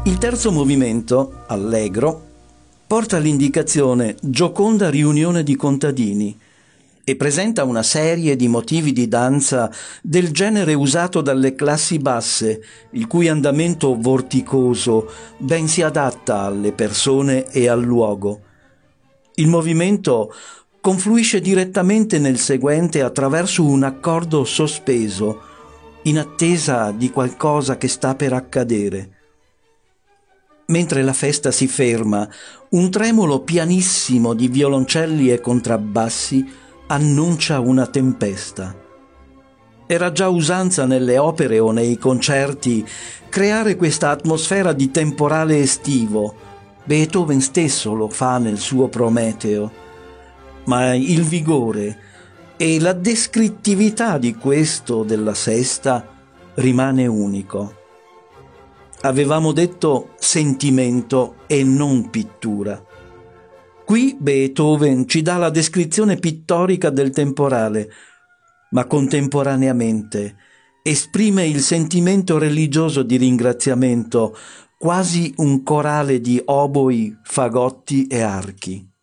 Il terzo movimento, allegro, porta l'indicazione gioconda riunione di contadini e presenta una serie di motivi di danza del genere usato dalle classi basse, il cui andamento vorticoso ben si adatta alle persone e al luogo. Il movimento confluisce direttamente nel seguente attraverso un accordo sospeso, in attesa di qualcosa che sta per accadere. Mentre la festa si ferma, un tremolo pianissimo di violoncelli e contrabbassi annuncia una tempesta. Era già usanza nelle opere o nei concerti creare questa atmosfera di temporale estivo. Beethoven stesso lo fa nel suo Prometeo. Ma il vigore e la descrittività di questo della sesta rimane unico. Avevamo detto sentimento e non pittura. Qui Beethoven ci dà la descrizione pittorica del temporale, ma contemporaneamente esprime il sentimento religioso di ringraziamento, quasi un corale di oboi, fagotti e archi.